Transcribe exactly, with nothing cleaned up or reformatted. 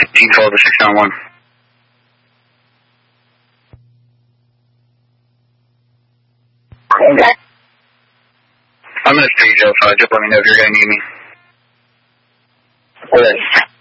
fifteen twelve to six nine one. Okay. I'm going to stage outside. Just let me know if you're going to need me. Okay.